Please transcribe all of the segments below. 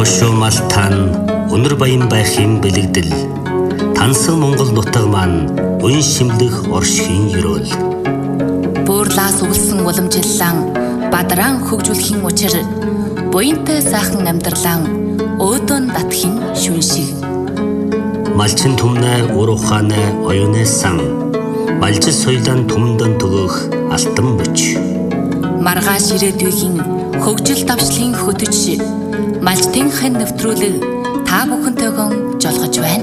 Оршуумал өнөр баян байхын бэлэгдэл тансан Монгол нутаг маань үн шимлэх оршхийн ёроол. Буурлаас өгсөн уламжлалан бадран хөгжүүлэхийн учир буянтай сайхан амьдралан өөдөн татхийн шүн шиг. Малчин түмнэ ур ухаанэ оюунэ сан малжил соёлын түмдэн төгөх алтан бүч. Маргааш ирээдүйн хөгжил давшлын хөтөч малчтын хэн нэвтрүүлэг та бүхэнтэйгэн жолгож байна.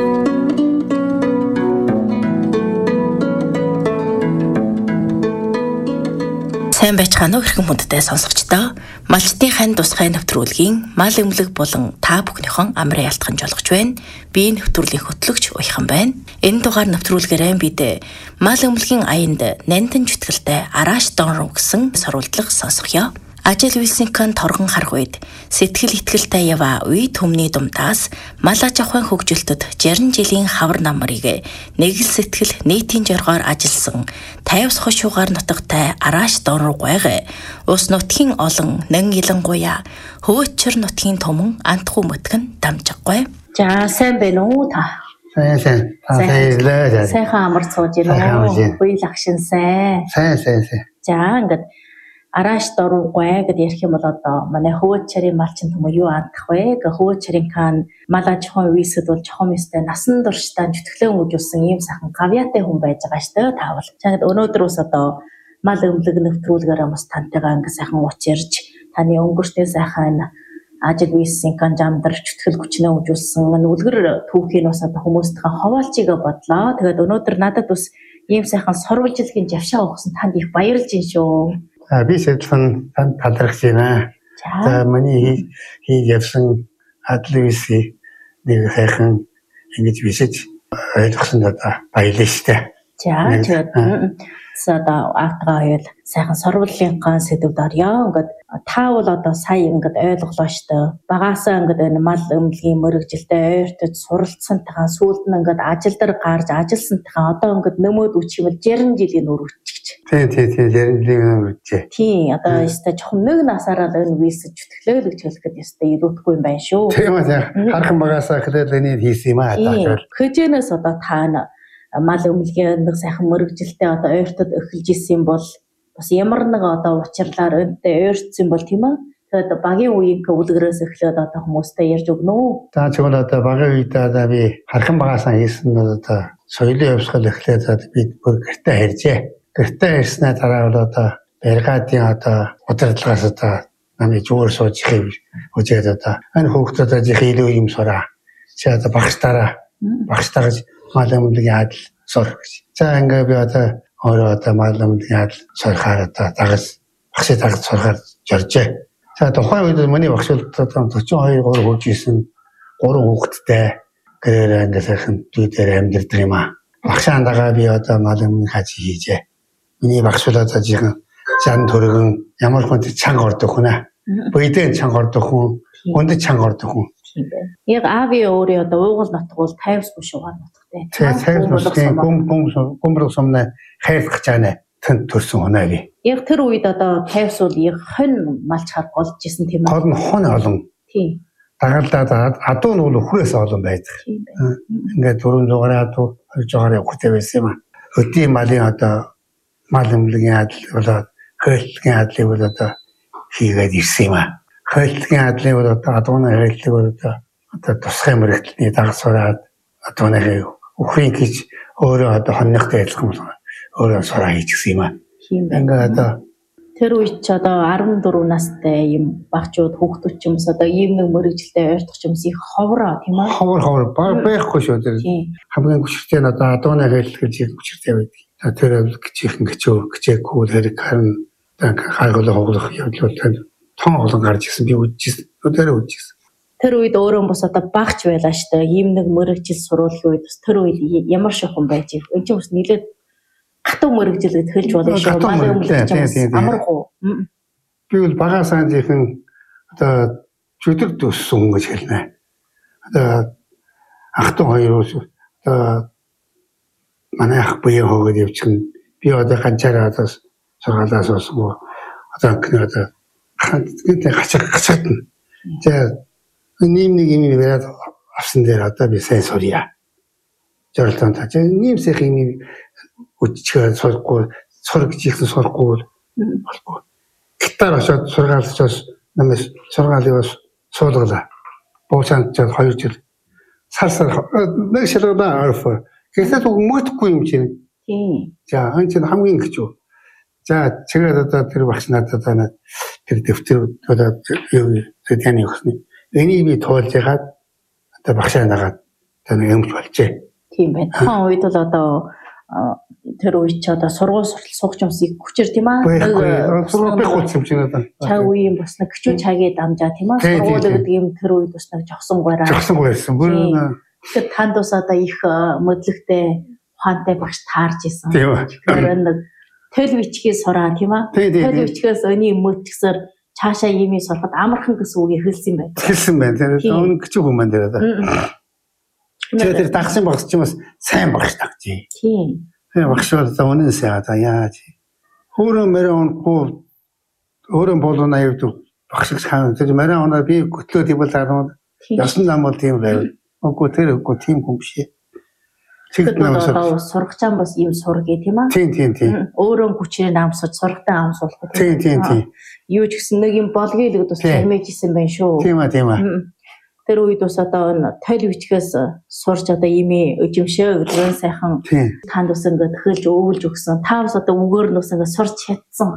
Сайн байцгаана уу хэрхэн хүндтэй сонсогчдоо. Малчтын хэн тусгай нэвтрүүлгийн мал өмлөг болон та бүхнийхэн амрын ялтхан жолгож байна. Би нэвтрүүлгийн хөтлөгч Уяхан байна. Энэ дугаар нэвтрүүлгээрээ бид мал өмлөгийн аянд нандин чүтгэлтэй арааш донруу гэсэн сорволдлого сонсгоё. Ажил Вилсинкон торгон харах үед сэтгэл итгэлтэй ява үе төмний думтаас мал аж ахуйн хөгжилтөд 60 жилийн хавар намрыг нэг л сэтгэл нийтийн жоргоор ажилласан 50 хошуугаар нутагтай арааш донруу гойг ус нутгийн олон нэн илэнгуя хөөчр нутгийн томон антхүү мөтгөн дамжиггүй. За сайн байна уу та? Сайн. Сайхан амар сууж байна уу? Үйл агшин сайн. Сайн. За ингээд арааш доруу гой гэд ярих юм бол одоо манай хөөчрийн малчин төмөө юу андах вэ? Хөөчрийн кан мал аж ахуйн үеисэд бол чухам өстэй насан туршдаа чөтгөлөө үүжүүлсэн ийм сайхан гавьяатай хүн байж байгаа шүү дээ таавал. Чагд өнөөдрөөс одоо мал өмлөг нэвтрүүлгээрээ бас тантайгаа ингээ сайхан уучирж таны өнгөртөө сайхан ажил Вилсинкон жамдар чөтгөл хүчнээ үүжүүлсэн үлгэр түүхийн бас одоо хүмүүстэйгээ хаваалчигээ бодлоо. Тэгээд өнөөдөр надад бас ийм сайхан сурвалжилгийн жавшаа өгсөн танд их баярлж байна шүү. Би сэтлэн танд талархаж байна. За миний хийж явсан адлвиси нэг сайхан ингэж бишиж ойлгосон одоо баялаа штэ. За тэгээд сада актгаа хэл сайхан сурвалжийнхаа сэдвд орё. Ингээд та бол одоо сая ингээд ойлголоо штэ. Багаасаа ингээд энэ мал өмлөгийн мөрөгжилтэй ойртож суралцсантайгаа сүүлд нь ингээд ажил дээр гарч ажилласантайгаа одоо ингээд нөмөд үчимэл 60 жилийн өрөвчж. Тийм 60 жилийн өрөвчээ. Тийм одоо яста чухам нэг насаараа л энэ висэж чөтгөлөө гэж хэлэхэд яста ирүүдгүй юм байна шүү. Тийм үү. Хархан багаасаа хэлэлэний хийсэн юм аа. Хөжөнөөс одоо та мал өмлөгийн нэг сайхан мөрөгжилтэй одоо ойртод эхэлж исэн бол бас ямар нэг одоо учирлаар өнтэй ойрцсон бол тийм ээ. Тэгээд багийн үеийн үлгэрээс эхлээд одоо хүмүүстэй ярьж өгнө үү? За чигээр одоо багийн үед одоо би хархан багаасаа хийсэн нь одоо соёлын явсгал эхлээд би бүр гэртээ харьжээ. Гэртээ харьснаа дараа бол одоо бригадын одоо удирдлагаас одоо намайг зүгээр суужихыг үжээд одоо энэ хүүхдүүдэд илүү юм сураа. Чи одоо багштайгаа мал өмлөгийн адил сур гэж. За ингээ би одоо өөрөө одоо мал өмлөгийн адил сурахаар одоо багшаа дагаж сурахаар зоржээ. За тухайн үед миний багш бол 42 хөгжижсэн 3 хүүхэдтэй гэрээр ингээ сайхан дүүдээр амьдэрдэг юм аа. Багшаандагаа би одоо мал өмлөгийн хаж хийжээ. Миний багш бол одоо жихэн зан төргөн ямар хүнд чанга ордог хүн аа. Бөйдэн чанга ордог хүн, өндөд чанга ордог хүн. Яг ави өөрөө одоо уугуул нутгуул 50 шуугаар нутгтай. Тийм 50 гомброг сумна хайрцах жаана тэнд төрсөн хүн аа би. Яг тэр үед одоо 50 бол яг хон малч хар голж исэн тийм үү? Гол нь хон олон. Тийм. Дагалдаад адуу нь бол өхрөөс олон байдаг. Ингээд 400-аар адуу 200-аар явахтай байсан юм аа. Өдний малын одоо мал өмлөгийн адил болоод хөлтгийн адлыг бол одоо хийгээд ирсэн юм аа. Хөлтгийн адлыг бол одоо адууны хөлтлөг бол одоо тусгай мөрөгдлөний дагсараад адууны өхрийн гэж өөрөө одоо хоньныхтай адилхан өөрөө сураа хийчихсэн юм аа. Ингээд одоо тэр үед ч одоо 14 настай юм багчууд хүүхдүүд ч юмс одоо ийм нэг мөрөгжилтэй ойртох юмс их ховроо тийм ээ. Ховор байхгүй шүү дээ. Хамгийн хүчтэй нь одоо адууны хөлтлөг гэж хүчтэй байдаг. Тэр гिचхэн гिचээгүй хэрэг харин хайгуулах хоглох явдлууд том олон гарч ирсэн би үдчихсэн. Өдөрөө үдчихсэн. Тэр үед өөрөө бас одоо багч байлаа штэ. Ийм нэг мөрөгжил сурвалжийн үед бас тэр үед ямар шохон байж ив. Энд чинь бас нэлээд хатуу мөрөгжил гэж хэлж болно шүү. Мал өмлөж юм амаргүй. Би бол багаасаа жихэн одоо чөтгөд өссөн хүн гэж хэлнэ. Одоо ах トゥ хоёроос одоо манай ах буяа хөөгээд явчихна. Би одоо ганцаараа одоо сургаалаас олсон. Одоо гэнэ одоо хацагдана. За Нэм нэг юм яриад авсан дээр одоо би сайн сурья. Зорилтон таа. Нэмсэх юм үччихээ сурахгүй, сурах гэж ихсэн сурахгүй болохгүй. Гитар очоод сургаалчаас намайг сургаалыг бас суулгалаа. Буусанд ч 2 жил сарсар нэг шилгэнаа арфа. Гэхдээ мөтгүй юм чинь. Тийм. За энэ чинь хамгийн хэцүү. За чигээр одоо тэр багш надад одоо тэр дэвтэр одоо юу таны өгсөн. Энийг би тоолж ягаад одоо багшаа нагаад одоо юмч болжээ. Тийм байна. Тухайн үед бол одоо тэр үед ч одоо сургууль суртал суугч юмсыг хүчээр тийм аа. Сургууль хууц юм чинь одоо. Чаг үеийн бас нэг гिचүү чагийг дамжаа тийм аа. Сургууль гэдэг юм тэр үед бас нэг жогсонгойраа. Жогсонгойрсан. Тэгэхээр танд бас одоо их мэдлэгтэй ухаантай багш таарж исэн. Тэгэхээр нэг телевичгээ сураа тийм аа. Телевичгээс өний мөтгсөр цаашаа юмыг сурахад амархан гэсэн үгийг хэлсэн юм байна. Хэлсэн байна. Тэр өн гिचүү хүмүүс дээр одоо. Тэр дагсан багш ч юм бас сайн багш тагчээ. Тийм. Тэр багш бол одоо үнэнсээ одоо яаж. Өөрөө мөрөөнгүй өөрөө болон аюуд багш хаан тэр мөрөөнөө би хөтлөөд ивэл дараа ясан зам бол тийм байв. Үгүй тэр үгүй тийм хүн биш. Тэгэхээр сургачаан бас юм сургий тийм аа. Тийм. Өөрөө хүчээр намсаж сургатай ам суулгах. Тийм. Юу ч гэсэн нэг юм болгоё л гэдээ бас хэмээж исэн байх шүү. Тийм аа. Тэр үед бас одоо телевичгээс сурч одоо ими өжимшөө гэдгээр сайхан танд бас ингээд хөлж өвлж өгсөн. Та бас одоо үгээр нь бас ингээд сурч чадсан.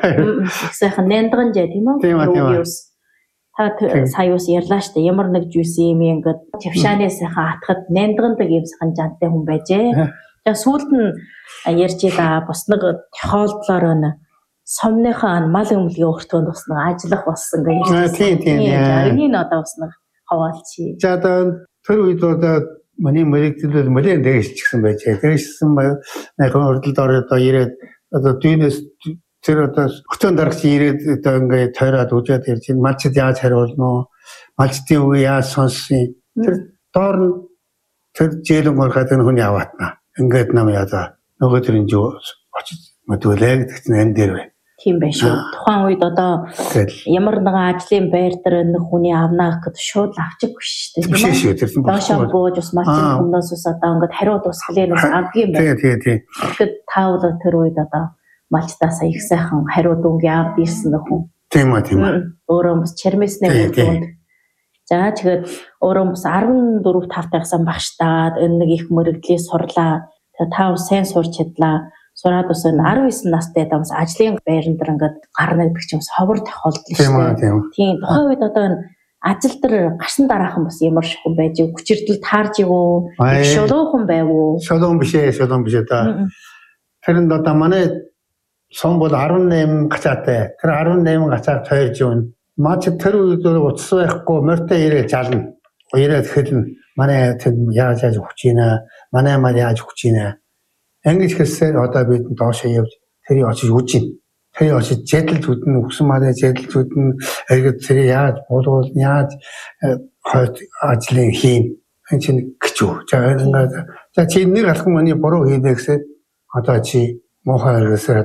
Их сайхан нандган жаа тийм үү? Та сая бас ярьлаа штэ ямар нэг жюс юм ингээд чавшааны сайхан атахад нандгандаг юм сайхан жантай хүн байжээ. Тэгээ сүүлд нь ярьж байгаа бас нэг тохиолдлоор нь сомныхаа мал өмлөгийн өртөнд бас нэг ажиллах болсон гэж ярьсан. Тийм. Энийг одоо бас нэг хаваалчи. За одоо тэр үед одоо миний мэрэгчлэл мөрийн дээрсчихсэн байжээ. Дээрссэн яг хурдд одоо ирээд одоо дүүнээс тэр одоо хөтөн дарагч ирээд одоо ингээд тойроод үжээд ирж чинь малчд яаж хариулна уу? Малчдын үе яаж сонссон? Тэр доор нь тэр жээлэн горхаад энэ хүний аваатна. Ингээд нам яа нөгөө төрийн жоо очиж мэдүүлээ гэсэн энэ дээр байна. Тийм байх шүү. Тухайн үед одоо ямар нэгэн ажлын байр дээр нэг хүний авнаа гэхэд шууд авчих биш шүү дээ. Тийм шүү. Тэр доошоо бууж бас малчин хүмүүс ус одоо ингээд хариу тусгалын бас авдгийн байна. Тийм. Тэгэхээр таавал тэр үед одоо малчтаасаа их сайхан хариу дүнгийн авд ирсэн нөхөн. Тийм. Өөрөө бас чармэснээ бүгд. За тэгээд өөрөө бас 14 тавтайгсан багштаад энэ нэг их мөрөгдлийг сурлаа. Тэгээд тав сайн сурч чадлаа. Сураад бас 19 настай дамс ажлын байран дээр ингээд гарна гэдэг чинь бас ховор тохиолдол шүү дээ. Тийм. Тухайн үед одоо энэ ажил дээр гарсан дараахан бас ямар шихүн байж хүчирдэл таарж ивөө шулуухан байв уу? Шулуун биш та. Тэрэнд одоо манай сон бол 18 гацаатай. Тэр 18 гацаа тойрж өгнө. Маач тэр үед утас байхгүй морьтой ирээд жална. Ирээд хэлнэ. Манай тэр яаж хүч ийна. Манай мал яаж хүч ийна. Ингэж хэлсээр одоо бид доошоо явж тэрийг очиж үжин. Тэрийг очиж зэдэлж үдэн өгсөн маараа зэдэлж үдэн эргээд тэрийг яаж болвол яаж хойд ажлын хийн. Энэ чинь гिचүү. За ингээд за чи нэг алхам миний буруу хийдэ гэсээр одоо чи мохоо хэрэгсээр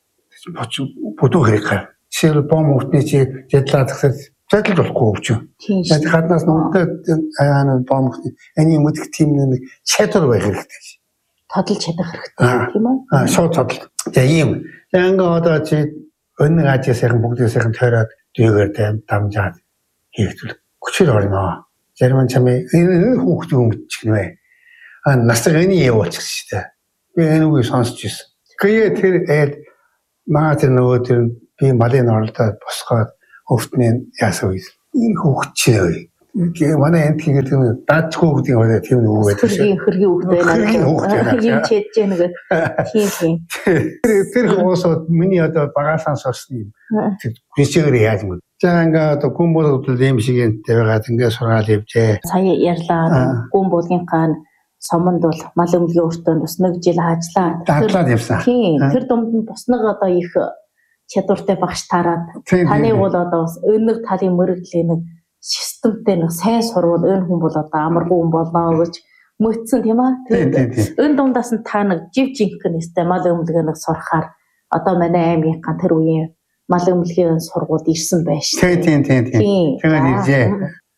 бодоо хэрэг. Жишээл бом утны чи зэдлээд гэсээр зэдэлж болохгүй өвчөө. Тэгээд гаднаас нүдтэй бом утны энэ мэдх тийм нэг чадвар байх хэрэгтэй. Тодолж чадах хэрэгтэй тийм үү? Шууд тодол. За ийм. За ингээ одоо чи өнөг ажил сайхан бүгдээ сайхан тойроод дүйгээр дамжаад хийгдвэл хүчээр орно. Зарим нь чамээ энэ хүүхдүүд өмчих нэ. Настай энэ явуулчих шүү дээ. Би энэ үгийг сонсч ирсэн. Гэхдээ тэр маа тэр нөгөө тэр би малын оролдоод босгоод өвтний яасан үе. Энэ хүүхд чинь манай энтгийн гэдэг даачгүй гэдэг нь тийм нэг үг байдаг шүү. Хөргийн хүүхд байна. Юм чийдэж байгаа нэг тийм. Тэр хүмүүсд миний одоо багасаа сурсан юм. Тэр гүшгээр яаж юм. За ингээ одоо гүн болгол юм шиг энтэй байгаад ингээ сургаал явжээ. Сая ярьлаа. Гүн болгийнхаа сомонд бол мал өмлөгийн өртөнд бас нэг жил ажиллаа. Дадлаад явсан. Тийм. Тэр дунд нь бас нэг одоо их чадвартай багш таарад. Таны бол одоо бас өнөг талын мөрөгдлийн нэг системтэй нэг сайн сурвал энэ хүн бол одоо амаргүй хүн болно гэж мөцсөн тийм аа. Тэгээд энэ дундаас нь та нэг жив жинхэнэстэй мал өмлөгийг нэг сурахаар одоо манай аймгийнхаа тэр үеийн мал өмлөгийн сургуульд ирсэн байж. Тийм. Тэгээд иржээ.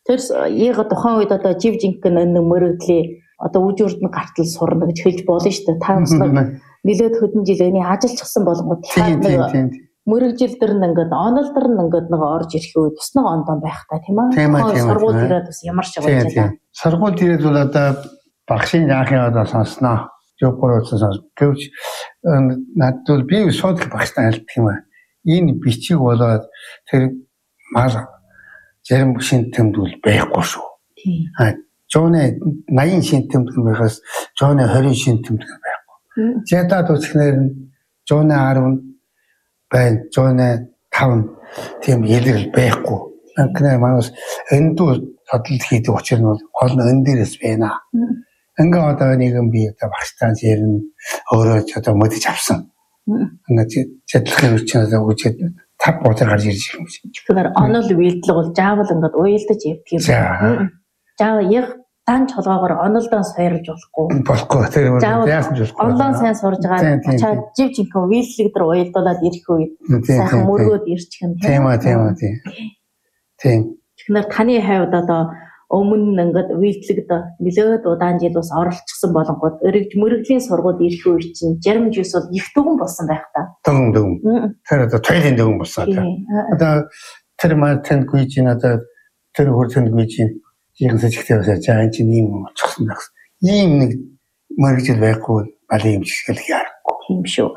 Тэр яг тухайн үед одоо жив жинхэнэ нэг мөрөгдлээ одоо үжирд нь гартал сурна гэж хэлж болно шүү дээ. Та бас нэлээд хэдэн жил эний ажиллажсан болгоод мөрөгжил дэр нь ингээд онол дэр нь ингээд нэг орж ирэх үед бас нэг ондон байх та тийм ээ. Сургууль ирээд бас ямар ч байж байна. Сургууль ирээд бол одоо багшийн яахын одоо сонсноо. Жопорооцсон гэвч надад би шууд багштай айлтдаг юм аа. Энэ бичиг болоод тэр мал зарим шин тэмдэл байхгүй шүү. Жооны 80 шин тэмдэг байхаас жооны 20 шин тэмдэг байхгүй. Зятад үсгнэр жооны 10 байна, жооны 5 тийм илэрл байхгүй. Анхны манус эндүү садлал хийдэг учраас нь гол нь эн дээрээс байна. Ингээ одоо нэгэн би одоо багштаа зэрнэ өөрөө ч одоо мэдэж авсан. Ингээ чадлахын үчнээс үчээд 5 боцоор гарч ирж ирэх юм шиг. Тэгэхээр онол үйлдэл бол заавал ингээд уйлдаж явдаг юм. Заавал яг дан чолгоогоор онолдоо сойрлж болохгүй. Тэр яасан ч болохгүй. Онлайн сайн сурж байгаа очиад жив жинхэнэ үйлдэл дээр уйлдуулаад ирэх үед сайхан мөргөөд ирчих юм тийм. Тэгэхээр таны хайвд одоо өмнө ингээд үйлдэлд нэлээд удаан жил бас оролцсон болонгууд мөрөгдлийн сургууль ирэх үе чинь зарим жис бол их дүгэн болсон байх та. Дүгэн. Тэр одоо тойлын дүгэн болсон та. Одоо тэр мартын гүйж ин одоо тэр хурцын гүйж ин ийм сэжигтэй байсан. За энэ чинь ийм болчихсон байх. Ийм нэг мөрөгжил байхгүй балын юм шиг л яарахгүй. Тийм шүү.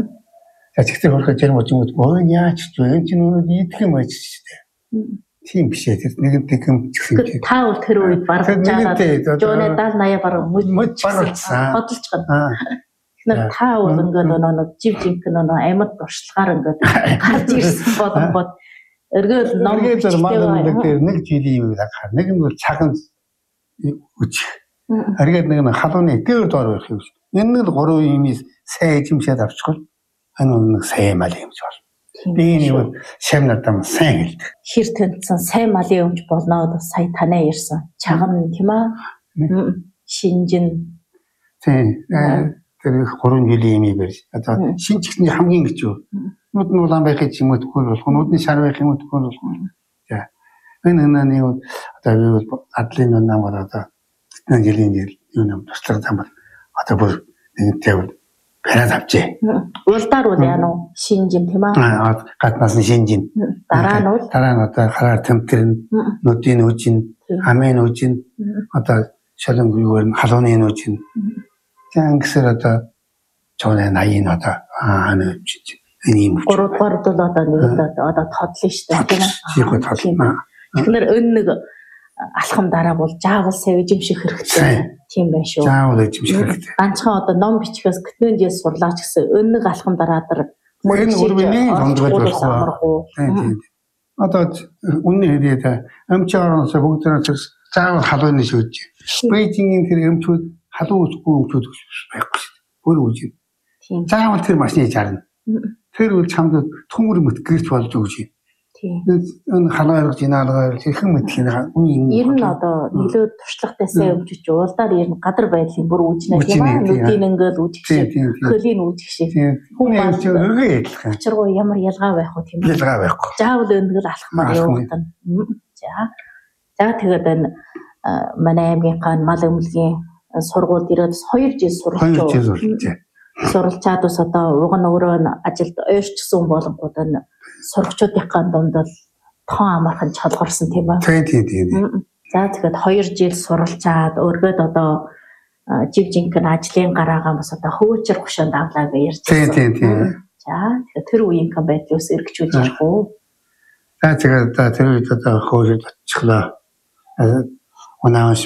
За тэгтээ хурцын зарим үжингүүд өө яач ч вэ? Энэ чинь өөрөө идэх юм байж шүү дээ. Тийм биш ээ. Тэр нэг юм гэх юм. Та бол тэр үед барах жаагаад жооны 70 80 бараг мэдчихсэн. Бодолч гэнэ. Тэгэхээр та бол ингээд нэг жив жинхэнэ амьд туршлагаар ингээд гарч ирсэн болонгод эргээл ном дээр нэг жилийн юм гарах. Нэг нь бол цагаан үчих. Эргээд нэг нь халууны дээр доор байх юм. Энэ л 3 юмээс сайн эзэмшээд авчихвал энэ нэг сайн мал юмж байна. Би нэг шам надад сайн хэлдэг. Хэр тэнцсэн сайн малын өмч болноо сая танаа ирсэн. Чаган тийм аа. Шинжин. Тийм. Тэр 3 жилийн юм байж. Одоо шинжихний хамгийн гэж юу? Нүд нь улаан байх гэж юм уу төхөл болох. Нүдний шар байх юм уу төхөл болох. За. Энэ нэг одоо би бол адлын намаар одоо 10 жилийн юу юм туслах зам бол одоо бүр нэг тавь бараад авчээ. Улдаар уу яа нь шинжин тийм аа. Гаднаас нь шинжин. Дараа нь одоо хараар тэмтэрн нүдийн үжин, амын үжин одоо шалан юугаар нь халууны үжин. Тэгэн гэсэр одоо чонаа 80 одоо энэ юм. 3 дугаар бол одоо нэг одоо тодлоо шүү дээ тийм ээ. Тэгэхээр энэ нэг алхам дараа бол заавал сайн эзэмших хэрэгтэй. Тийм байх шүү. Заавал эзэмших хэрэгтэй. Ганцхан одоо ном бичгээс гитэн жил сурлаач гэсэн энэ нэг алхам дараа мөрөний хондгож болохгүй. Тийм. Одоо үнэн хэлээд амчаараас бүгдээрээ заавал халууны шүүж. Бейжингийн тэр эмчүүд халуун үсгүй эмчүүд байхгүй шүү дээ. Бүр үгүй. Заавал тэр машины жарна. Тэр үл чамд төмөр мэтгэрч болж өгч юм. Тийм. Энэ халаарч инаалгаар хэрхэн мэдэх юм. Ер нь одоо нөлөө туршлагатай сайн өмчөж уулдаар ер нь гадар байдлын бүр үүжнэ тийм аа. Нүдийн ингээл үүжих шиг, хөлийн үүжих шиг. Хүмүүс өгөө ялах. Учиргүй ямар ялгаа байх вэ тийм ээ. Ялгаа байхгүй. Заавал өндгөл алхмаар явуулдаг. За тэгээд энэ манай аймгийнхаа мал өмлөгийн сургуульд ирээд 2 жил сурч. Суралцаад бас одоо уг нь өөрөө ажилд ойрчсон болонгууд энэ сурагчдынхаа дунд бол тоон амархан чалгарсан тийм ба. Тийм. За тэгээд 2 жил суралцаад өргөд одоо жив жинхэнэ ажлын гараагаа бас одоо хөөчр гушаанд авлаа гэж ярьж байна. Тийм. За тэгээд тэр үеийнхэн байдлаас эргчүүж ярих уу? За тэгээд тэр үед одоо хөөж очихлаа. Унааш